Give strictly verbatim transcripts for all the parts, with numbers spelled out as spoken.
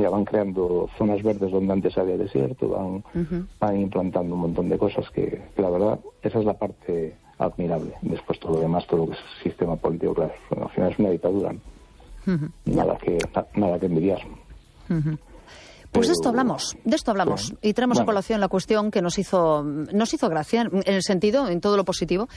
mira, van creando zonas verdes donde antes había desierto, van, uh-huh. van implantando un montón de cosas que, que la verdad, esa es la parte admirable. Después todo lo demás, todo lo que es el sistema político, claro, al final es una dictadura, ¿no? Uh-huh. nada, que, na, nada que envidiar. Uh-huh. Pues de esto hablamos, de esto hablamos. Sí. Y traemos bueno. a colación la cuestión que nos hizo nos hizo gracia, en el sentido, en todo lo positivo,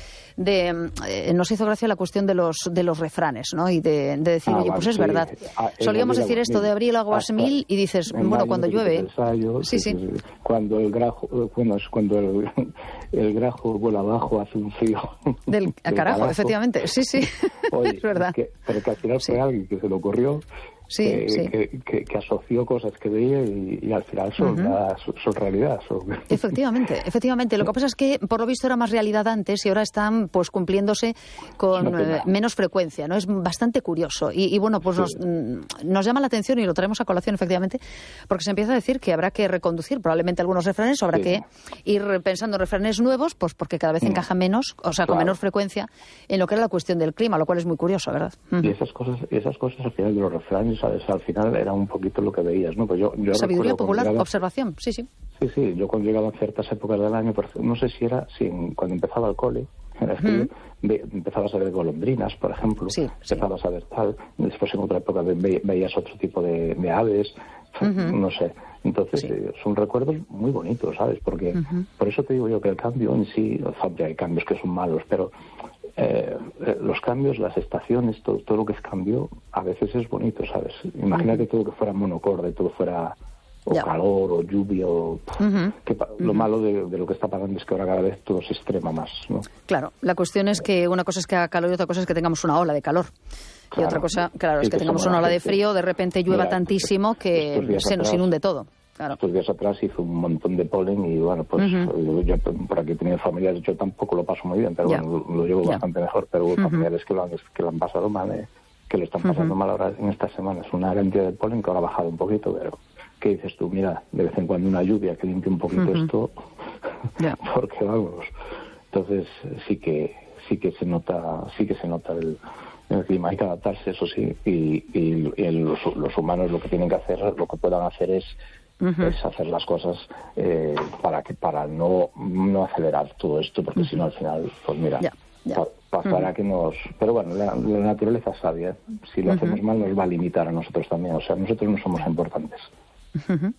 de eh, nos hizo gracia la cuestión de los de los refranes, ¿no? Y de, de decir, ah, oye, pues vale, es sí. verdad. Ah, Solíamos decir esto de abril aguas mil y dices, bueno, cuando llueve... Ensayo, sí, sí. sí. Cuando el grajo, bueno, es cuando el, el grajo vuela abajo, hace un frío. Del, del carajo, carajo, efectivamente. Sí, sí, oye, es verdad. Es que, pero que al final sí. fue alguien que se le ocurrió... Sí, que, sí. Que, que, que asoció cosas que veía y, y al final son, uh-huh. la, son realidad. Son... Efectivamente, efectivamente. Lo que pasa es que por lo visto era más realidad antes y ahora están pues cumpliéndose con eh, menos frecuencia, ¿no? Es bastante curioso. Y, y bueno, pues sí. nos, nos llama la atención y lo traemos a colación, efectivamente, porque se empieza a decir que habrá que reconducir probablemente algunos refranes o habrá sí. que ir pensando en refranes nuevos, pues porque cada vez uh-huh. encaja menos, o sea, claro. con menor frecuencia en lo que era la cuestión del clima, lo cual es muy curioso, ¿verdad? Uh-huh. Y esas cosas, esas cosas al final de los refranes, ¿sabes? Al final era un poquito lo que veías, ¿no? Pues yo, yo Sabiduría popular, llegaba, observación, sí, sí. Sí, sí, yo cuando llegaba a ciertas épocas del año, no sé si era, sí, cuando empezaba el cole, era uh-huh. ve, empezabas a ver golondrinas, por ejemplo, sí, empezabas sí. a ver tal, después en otra época ve, veías otro tipo de, de aves, uh-huh. no sé. Entonces, sí. eh, son recuerdos muy bonitos, ¿sabes? Porque, uh-huh. por eso te digo yo que el cambio en sí, obviamente hay cambios que son malos, pero eh, los cambios, las estaciones, todo, todo lo que es cambio, a veces es bonito, ¿sabes? Imagínate uh-huh. todo que fuera monocorde, todo fuera o yeah. calor, o lluvia, o... Uh-huh. Que, uh-huh. Lo malo de, de lo que está pasando es que ahora cada vez todo se extrema más, ¿no? Claro, la cuestión es que una cosa es que haga calor y otra cosa es que tengamos una ola de calor. Claro. Y otra cosa, claro, es que, que tengamos una ola de frío, de repente llueva Mira, tantísimo que se nos atrás, inunde todo. Claro. Estos días atrás hizo un montón de polen y bueno, pues uh-huh. yo por aquí he tenido familiares, yo tampoco lo paso muy bien, pero yeah. bueno, lo, lo llevo yeah. bastante mejor, pero hubo uh-huh. familiares que lo, han, que lo han pasado mal, eh, que lo están pasando uh-huh. mal ahora en estas semanas. Una cantidad de polen que ahora ha bajado un poquito, pero ¿qué dices tú? Mira, de vez en cuando una lluvia que limpie un poquito uh-huh. esto, yeah. porque vamos, entonces sí que sí que se nota, sí que se nota el el clima, hay que adaptarse, eso sí, y, y, y los, los humanos lo que tienen que hacer, lo que puedan hacer es Uh-huh. es hacer las cosas eh, para que para no no acelerar todo esto, porque uh-huh. si no al final, pues mira, yeah, yeah. pa, pasará uh-huh. que nos... Pero bueno, la, la naturaleza es sabia, si lo uh-huh. hacemos mal nos va a limitar a nosotros también, o sea, nosotros no somos importantes. Uh-huh.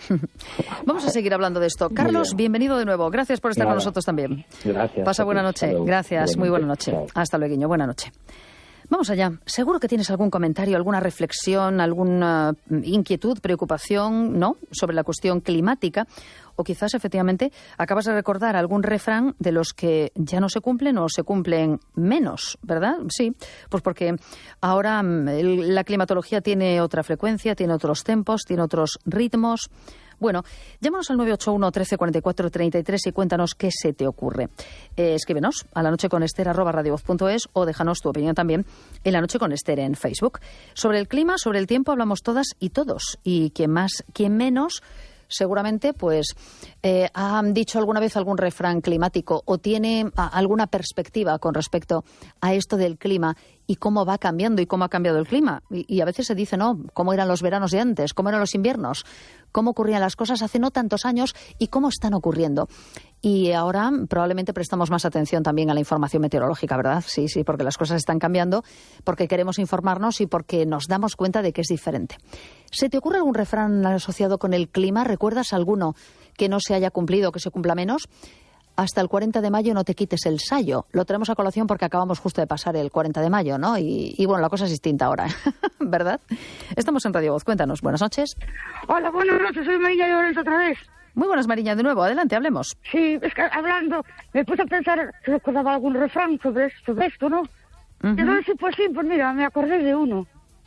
Vamos a seguir hablando de esto. Carlos, bien. bienvenido de nuevo, gracias por estar Nada. con nosotros también. Gracias. Pasa buena noche, gracias, muy buena noche. Chao. Hasta luego, buena noche. Vamos allá. Seguro que tienes algún comentario, alguna reflexión, alguna inquietud, preocupación, ¿no?, sobre la cuestión climática. O quizás, efectivamente, acabas de recordar algún refrán de los que ya no se cumplen o se cumplen menos, ¿verdad? Sí, pues porque ahora el, la climatología tiene otra frecuencia, tiene otros tempos, tiene otros ritmos. Bueno, llámanos al nueve ocho uno, trece, cuarenta y cuatro, treinta y tres y cuéntanos qué se te ocurre. Eh, escríbenos a lanocheconester arroba radiovoz punto es o déjanos tu opinión también en La Noche con Ester en Facebook. Sobre el clima, sobre el tiempo hablamos todas y todos. Y quien más, quien menos, seguramente pues eh, ha dicho alguna vez algún refrán climático o tiene a, alguna perspectiva con respecto a esto del clima y cómo va cambiando y cómo ha cambiado el clima. Y, y a veces se dice, ¿no?, cómo eran los veranos de antes, cómo eran los inviernos, cómo ocurrían las cosas hace no tantos años y cómo están ocurriendo. Y ahora probablemente prestamos más atención también a la información meteorológica, ¿verdad? Sí, sí, porque las cosas están cambiando, porque queremos informarnos y porque nos damos cuenta de que es diferente. ¿Se te ocurre algún refrán asociado con el clima? ¿Recuerdas alguno que no se haya cumplido o que se cumpla menos? Hasta el cuarenta de mayo no te quites el sayo. Lo tenemos a colación porque acabamos justo de pasar el cuarenta de mayo, ¿no? Y, y bueno, la cosa es distinta ahora, ¿verdad? Estamos en Radio Voz. Cuéntanos. Buenas noches. Hola, buenas noches. Soy Mariña de Lorenzo otra vez. Muy buenas, Mariña, de nuevo. Adelante, hablemos. Sí, es que hablando me puse a pensar si recordaba algún refrán sobre, sobre esto, ¿no? Uh-huh. Y entonces, pues sí, pues mira, me acordé de uno.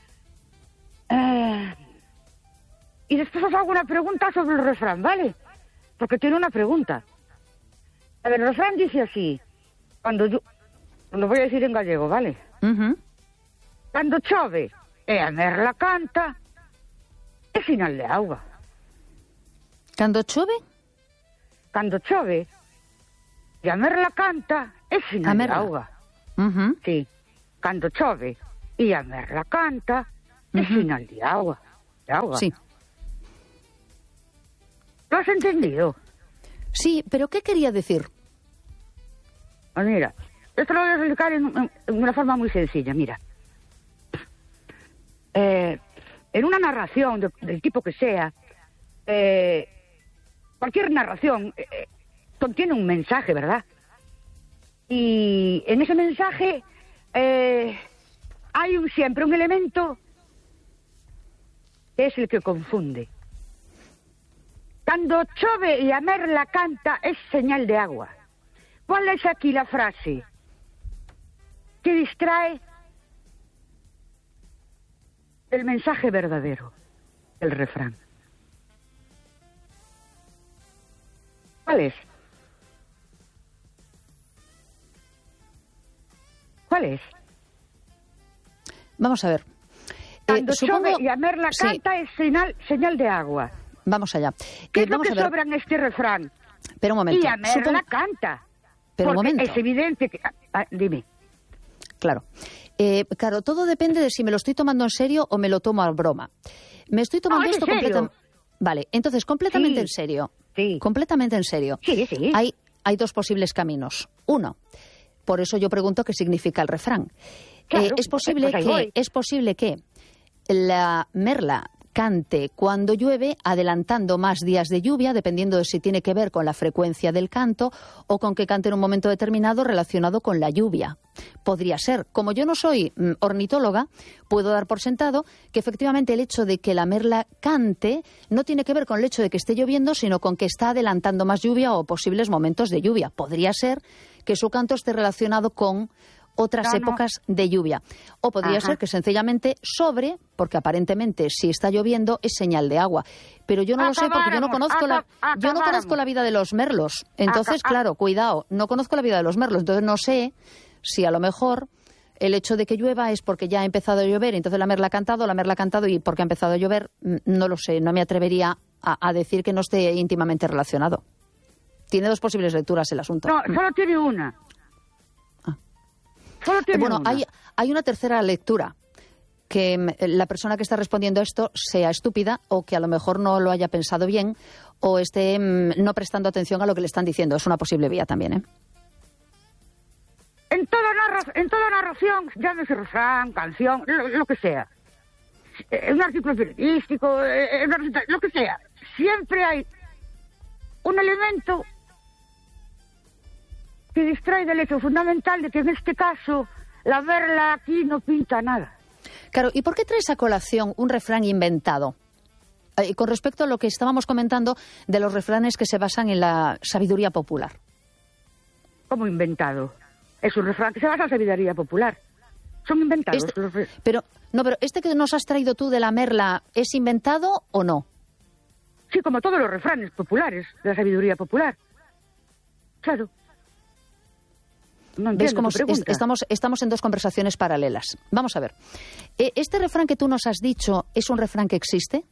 Eh... Y después os hago una pregunta sobre el refrán, ¿vale? Porque tiene una pregunta. A ver, el refrán dice así, cuando yo, lo voy a decir en gallego, ¿vale? Uh-huh. Cando chove e a merla canta, é final de auga. Cando chove? Cando chove e a merla canta, é final de auga. Uh-huh. Sí, cando chove e a merla canta, é uh-huh. final de auga. De auga. Sí. ¿Lo has entendido? Sí, pero ¿qué quería decir? Pues mira, esto lo voy a explicar en, en, en una forma muy sencilla, mira. Eh, en una narración de, del tipo que sea, eh, cualquier narración eh, contiene un mensaje, ¿verdad? Y en ese mensaje eh, hay un, siempre un elemento que es el que confunde. Cuando chove y a merla canta es señal de agua. ¿Cuál es aquí la frase que distrae el mensaje verdadero, el refrán? ¿Cuál es? ¿Cuál es? Vamos a ver. Cuando eh, supongo... chove y a merla canta sí. es señal, señal de agua. Vamos allá. ¿Qué eh, es lo vamos que a ver. sobra en este refrán? Pero un momento. Y a merla Supon... canta. Pero un momento. Es evidente que... Ah, dime. Claro. Eh, claro, todo depende de si me lo estoy tomando en serio o me lo tomo a broma. Me estoy tomando no, esto completamente... Vale, entonces, completamente sí. en serio. Sí. Completamente en serio. Sí, sí. Hay, hay dos posibles caminos. Uno, por eso yo pregunto qué significa el refrán. Claro, eh, es posible pues que es posible que la merla cante cuando llueve, adelantando más días de lluvia, dependiendo de si tiene que ver con la frecuencia del canto o con que cante en un momento determinado relacionado con la lluvia. Podría ser. Como yo no soy mm, ornitóloga, puedo dar por sentado que efectivamente el hecho de que la merla cante no tiene que ver con el hecho de que esté lloviendo, sino con que está adelantando más lluvia o posibles momentos de lluvia. Podría ser que su canto esté relacionado con otras no, épocas no. de lluvia. O podría Ajá. ser que sencillamente sobre, porque aparentemente si está lloviendo es señal de agua. Pero yo no lo sé porque yo no conozco la yo no conozco la vida de los merlos. Entonces, claro, cuidado, no conozco la vida de los merlos. Entonces no sé si a lo mejor el hecho de que llueva es porque ya ha empezado a llover, entonces la merla ha cantado, la merla ha cantado y porque ha empezado a llover, no lo sé, no me atrevería a, a decir que no esté íntimamente relacionado. Tiene dos posibles lecturas el asunto. No, solo tiene una. Bueno, hay, hay una tercera lectura, que la persona que está respondiendo esto sea estúpida o que a lo mejor no lo haya pensado bien o esté no prestando atención a lo que le están diciendo. Es una posible vía también, ¿eh? En toda, narra en toda narración, llámese refrán, canción, lo, lo que sea, en un artículo periodístico, en una receta, lo que sea, siempre hay un elemento que distrae del hecho fundamental de que en este caso la merla aquí no pinta nada. Claro, ¿y por qué traes a colación un refrán inventado? Eh, con respecto a lo que estábamos comentando de los refranes que se basan en la sabiduría popular. ¿Cómo inventado? Es un refrán que se basa en la sabiduría popular. Son inventados. Este, los... pero, no, pero ¿este que nos has traído tú de la merla es inventado o no? Sí, como todos los refranes populares de la sabiduría popular. Claro. No ¿Ves cómo estamos, estamos en dos conversaciones paralelas? Vamos a ver. ¿Este refrán que tú nos has dicho es un refrán que existe?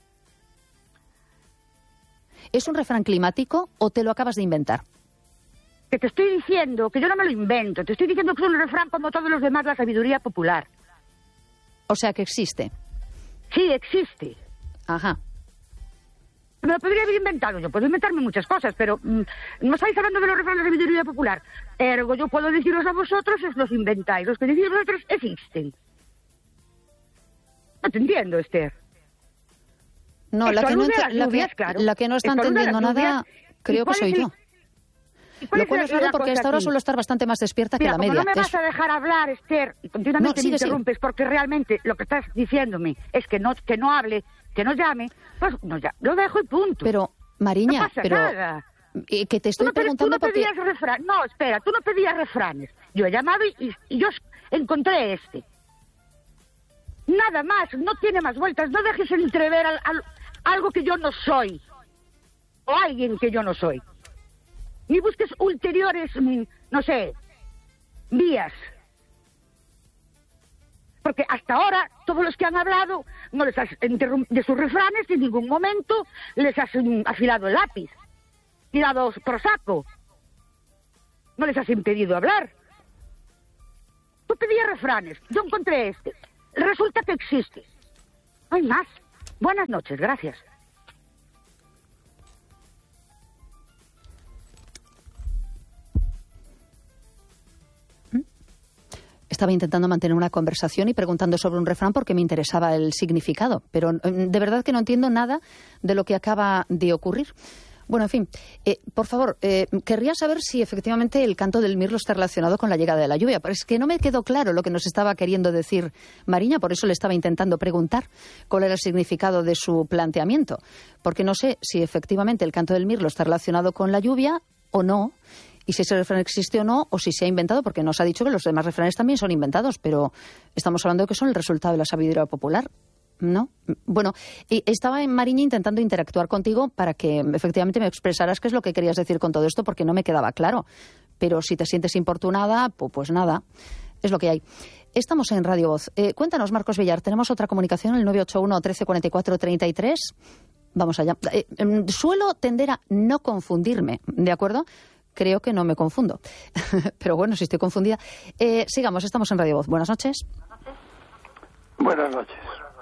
¿Es un refrán climático o te lo acabas de inventar? Que te estoy diciendo, que yo no me lo invento. Te estoy diciendo que es un refrán como todos los demás de la sabiduría popular. O sea, que existe. Sí, existe. Ajá. Me lo podría haber inventado, yo puedo inventarme muchas cosas, pero mmm, no estáis hablando de los refranes de sabiduría popular. Ergo, yo puedo deciros a vosotros, os los inventáis. Los que decís vosotros existen. No te entiendo, Esther. No, la que no, las la, lluvias, que, claro. la que no está entendiendo nada, creo que soy el... yo. Lo cual es raro porque a esta hora suelo estar bastante más despierta Mira, que la media. Como no me vas es... a dejar hablar, Esther, y continuamente no, sigue, me interrumpes, sigue. Porque realmente lo que estás diciéndome es que no, que no hable, que no llame, pues no, ya, lo dejo y punto. Pero, Mariña, no pasa pero... nada. Eh, que te estoy tú no, preguntando tú no pedías porque... refranes. No, espera, tú no pedías refranes. Yo he llamado y, y, y yo encontré este. Nada más, no tiene más vueltas. No dejes entrever al, al, algo que yo no soy. O alguien que yo no soy. Ni busques ulteriores, no sé, vías. Porque hasta ahora, todos los que han hablado, no les has de sus refranes, en ningún momento les has um, afilado el lápiz, tirado por saco. No les has impedido hablar. Tú pedías refranes, yo encontré este. Resulta que existe. No hay más. Buenas noches, gracias. estaba intentando mantener una conversación y preguntando sobre un refrán porque me interesaba el significado, pero de verdad que no entiendo nada de lo que acaba de ocurrir. Bueno, en fin, eh, por favor, eh, querría saber si efectivamente el canto del mirlo está relacionado con la llegada de la lluvia. Pero es que no me quedó claro lo que nos estaba queriendo decir Mariña, por eso le estaba intentando preguntar cuál era el significado de su planteamiento. Porque no sé si efectivamente el canto del mirlo está relacionado con la lluvia o no, y si ese refrán existe o no, o si se ha inventado, porque nos ha dicho que los demás refranes también son inventados, pero estamos hablando de que son el resultado de la sabiduría popular. ¿No? Bueno, estaba en Mariña intentando interactuar contigo para que efectivamente me expresaras qué es lo que querías decir con todo esto, porque no me quedaba claro. Pero si te sientes importunada, pues, pues nada, es lo que hay. Estamos en Radio Voz. Eh, cuéntanos, Marcos Villar, tenemos otra comunicación, el nueve ocho uno, trece, cuarenta y cuatro, treinta y tres. Vamos allá. Eh, suelo tender a no confundirme, ¿de acuerdo? Creo que no me confundo. Pero bueno, si estoy confundida. Eh, sigamos, estamos en Radio Voz. Buenas noches. Buenas noches.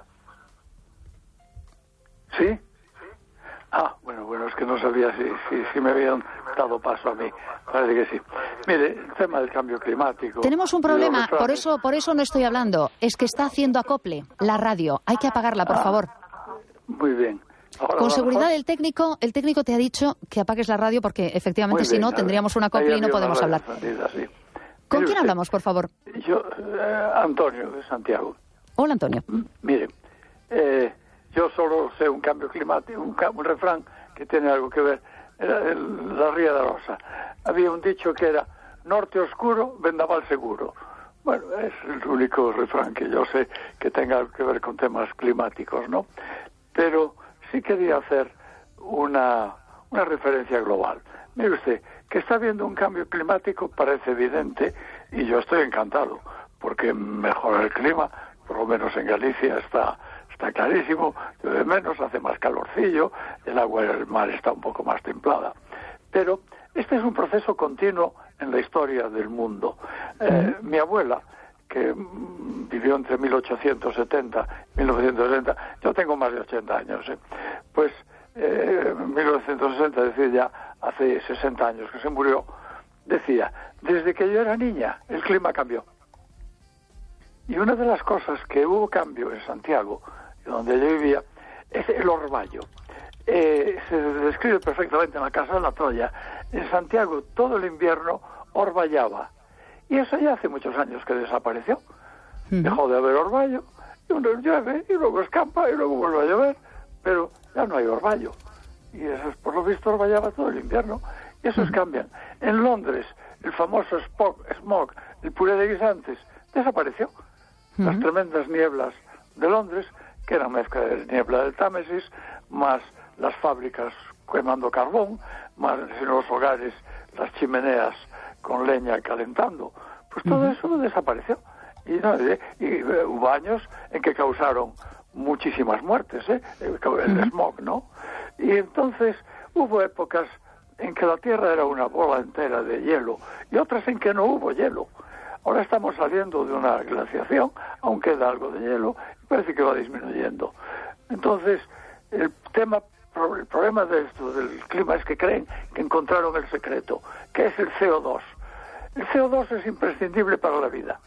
¿Sí? Ah, bueno, bueno, es que no sabía si, si, si me habían dado paso a mí. Parece que sí. Mire, el tema del cambio climático... Tenemos un problema, por eso por eso no estoy hablando. Es que está haciendo acople la radio. Hay que apagarla, por ah, favor. Muy bien. Ahora, Con seguridad mejor... el técnico el técnico te ha dicho que apagues la radio porque efectivamente si no tendríamos un acople y no podemos hablar. Salida, sí. ¿Con mire quién usted, hablamos, por favor? Yo, eh, Antonio, de Santiago. Hola, Antonio. M- mire, eh... yo solo sé un cambio climático, un, un refrán que tiene algo que ver. Era el, la Ría de Rosa. Había un dicho que era norte oscuro, vendaval seguro. Bueno, es el único refrán que yo sé que tenga algo que ver con temas climáticos, ¿no? Pero sí quería hacer una, una referencia global. Mire usted, que está habiendo un cambio climático parece evidente y yo estoy encantado porque mejora el clima, por lo menos en Galicia está... Está clarísimo, llueve menos, hace más calorcillo, el agua del mar está un poco más templada. Pero este es un proceso continuo en la historia del mundo. Eh, mi abuela, que mm, vivió entre mil ochocientos setenta y mil novecientos sesenta, yo tengo más de ochenta años, ¿eh? pues eh, en mil novecientos sesenta, es decir, ya hace sesenta años que se murió, decía, desde que yo era niña, el clima cambió. Y una de las cosas que hubo cambio en Santiago, donde yo vivía, es el orvallo. Eh, se describe perfectamente en la Casa de la Troya. En Santiago todo el invierno orvallaba. Y eso ya hace muchos años que desapareció. Uh-huh. Dejó de haber orvallo, y uno llueve, y luego escampa, y luego vuelve a llover, pero ya no hay orvallo. Y eso es, por lo visto, orvallaba todo el invierno. Y esos uh-huh. cambian. En Londres, el famoso smog, smog, el puré de guisantes, desapareció. Uh-huh. Las tremendas nieblas de Londres, que era mezcla de niebla del Támesis, más las fábricas quemando carbón, más en los hogares las chimeneas con leña calentando, pues todo uh-huh. eso desapareció. Y, no, y, y uh, hubo años en que causaron muchísimas muertes, ¿eh? el, el uh-huh. smog, ¿no? Y entonces hubo épocas en que la Tierra era una bola entera de hielo y otras en que no hubo hielo. Ahora estamos saliendo de una glaciación, aún queda algo de hielo, y parece que va disminuyendo. Entonces, el tema, el problema de esto, del clima, es que creen que encontraron el secreto, que es el C O dos. El C O dos es imprescindible para la vida.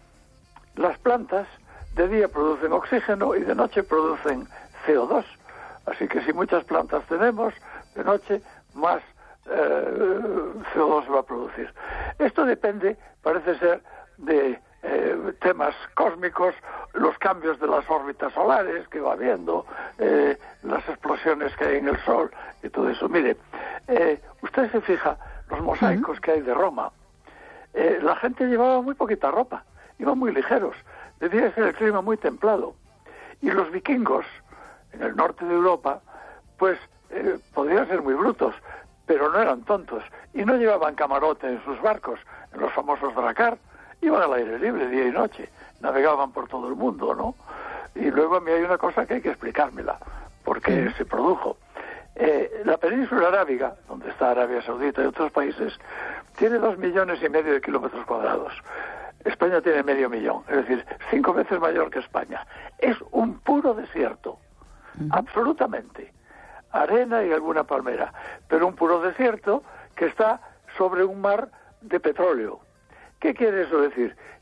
Las plantas de día producen oxígeno y de noche producen C O dos. Así que si muchas plantas tenemos, de noche más eh, C O dos se va a producir. Esto depende, parece ser, de eh, temas cósmicos, los cambios de las órbitas solares que va habiendo, eh, las explosiones que hay en el Sol y todo eso. Mire, eh, usted se fija, los mosaicos que hay de Roma, eh, la gente llevaba muy poquita ropa, iban muy ligeros, debía ser el clima muy templado. Y los vikingos, en el norte de Europa, pues eh, podrían ser muy brutos, pero no eran tontos, y no llevaban camarote en sus barcos, en los famosos dracar, iban al aire libre día y noche, navegaban por todo el mundo, ¿no? Y luego a mí hay una cosa que hay que explicármela, por qué se produjo. Eh, la península arábiga, donde está Arabia Saudita y otros países, tiene dos millones y medio de kilómetros cuadrados. España tiene medio millón, es decir, cinco veces mayor que España. Es un puro desierto, uh-huh. absolutamente. Arena y alguna palmera, pero un puro desierto que está sobre un mar de petróleo. ¿Qué quiere eso decir?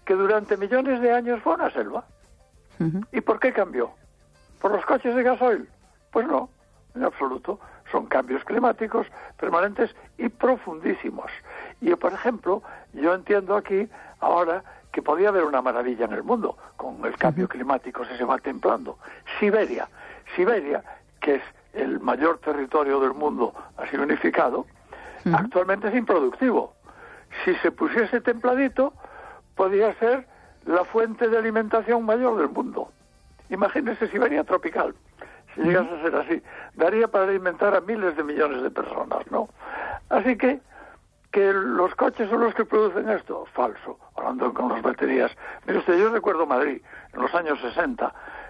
que durante millones de años fue una selva. Uh-huh. ¿Y por qué cambió? ¿Por los coches de gasoil? Pues no, en absoluto. Son cambios climáticos permanentes y profundísimos. Y, por ejemplo, yo entiendo aquí ahora que podía haber una maravilla en el mundo con el cambio climático si se va templando. Siberia. Siberia, que es el mayor territorio del mundo así unificado, uh-huh. actualmente es improductivo. Si se pusiese templadito, podría ser la fuente de alimentación mayor del mundo. Imagínese Siberia tropical. Si uh-huh. llegase a ser así, daría para alimentar a miles de millones de personas, ¿no? Así que que los coches son los que producen esto, falso, hablando con las baterías. Mire usted, yo recuerdo Madrid en los años sesenta,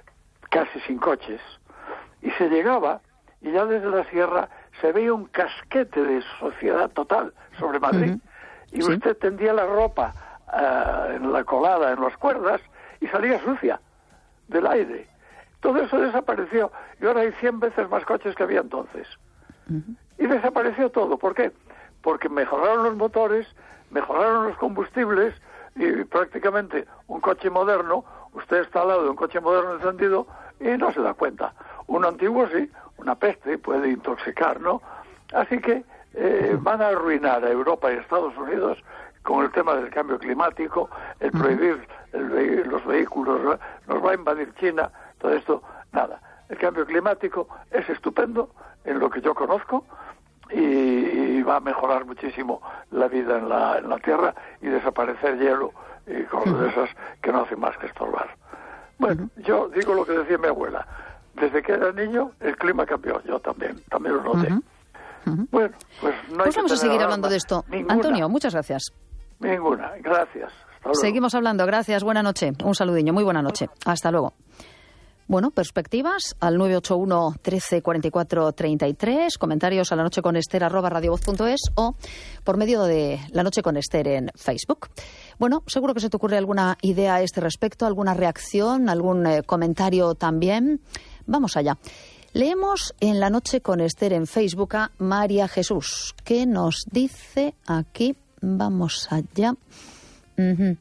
casi sin coches, y se llegaba, y ya desde la sierra se veía un casquete de sociedad total sobre Madrid, uh-huh. y ¿sí? usted tendía la ropa uh, en la colada, en las cuerdas, y salía sucia del aire. Todo eso desapareció, y ahora hay cien veces más coches que había entonces. Uh-huh. Y desapareció todo. ¿Por qué? Porque mejoraron los motores, mejoraron los combustibles, y prácticamente un coche moderno, usted está al lado de un coche moderno encendido y no se da cuenta. Uno antiguo sí, una peste, puede intoxicar, ¿no? Así que eh, van a arruinar a Europa y Estados Unidos con el tema del cambio climático, el prohibir el ve- los vehículos, ¿no? Nos va a invadir China, todo esto, nada. El cambio climático es estupendo en lo que yo conozco, y, y va a mejorar muchísimo la vida en la, en la Tierra y desaparecer hielo y cosas de esas que no hacen más que estorbar. Bueno, uh-huh. yo digo lo que decía mi abuela. Desde que era niño, el clima cambió. Yo también, también lo noté. Uh-huh. Uh-huh. Bueno, pues no hay Pues vamos que a seguir alarma. hablando de esto. Ninguna. Antonio, muchas gracias. Ninguna, gracias. Hasta luego. Seguimos hablando. Gracias, buena noche. Un saludiño, muy buena noche. Hasta luego. Bueno, perspectivas al nueve ocho uno, trece, cuarenta y cuatro, treinta y tres, comentarios a la noche con Ester arroba radiovoz punto es o por medio de La Noche con Ester en Facebook. Bueno, seguro que se te ocurre alguna idea a este respecto, alguna reacción, algún eh, comentario también. Vamos allá. Leemos en La Noche con Ester en Facebook a María Jesús, que nos dice aquí, vamos allá, uh-huh.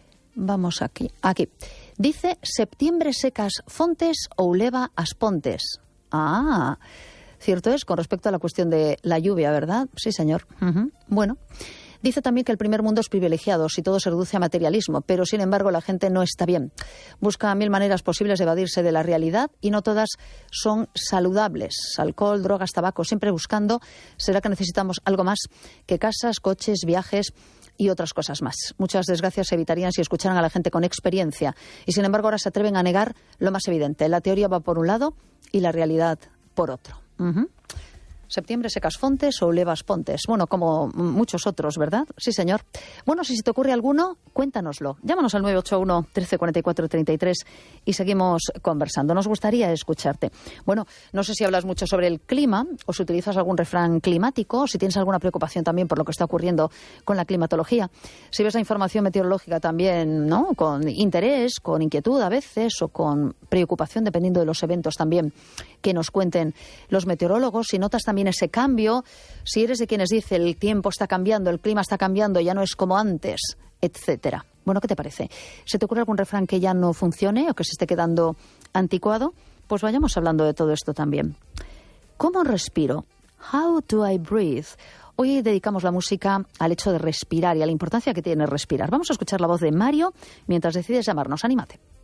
vamos aquí, aquí. Dice, septiembre secas fontes ou leva as pontes. Ah, cierto es, con respecto a la cuestión de la lluvia, ¿verdad? Sí, señor. Uh-huh. Bueno, dice también que el primer mundo es privilegiado si todo se reduce a materialismo, pero sin embargo la gente no está bien. Busca mil maneras posibles de evadirse de la realidad y no todas son saludables. Alcohol, drogas, tabaco, siempre buscando. ¿Será que necesitamos algo más que casas, coches, viajes y otras cosas más? Muchas desgracias se evitarían si escucharan a la gente con experiencia. Y sin embargo ahora se atreven a negar lo más evidente. La teoría va por un lado y la realidad por otro. Uh-huh. Septiembre secas fontes o levas pontes. Bueno, como muchos otros, ¿verdad? Sí, señor. Bueno, si se te ocurre alguno, cuéntanoslo. Llámanos al nueve ocho uno, trece, cuarenta y cuatro, treinta y tres y seguimos conversando. Nos gustaría escucharte. Bueno, no sé si hablas mucho sobre el clima o si utilizas algún refrán climático o si tienes alguna preocupación también por lo que está ocurriendo con la climatología. Si ves la información meteorológica también, ¿no? Con interés, con inquietud a veces o con preocupación, dependiendo de los eventos también que nos cuenten los meteorólogos. Si notas también ese cambio, si eres de quienes dice el tiempo está cambiando, el clima está cambiando, ya no es como antes, etcétera. Bueno, ¿qué te parece? ¿Se te ocurre algún refrán que ya no funcione o que se esté quedando anticuado? Pues vayamos hablando de todo esto también. ¿Cómo respiro? How do I breathe? Hoy dedicamos la música al hecho de respirar y a la importancia que tiene respirar. Vamos a escuchar la voz de Mario mientras decides llamarnos. Anímate.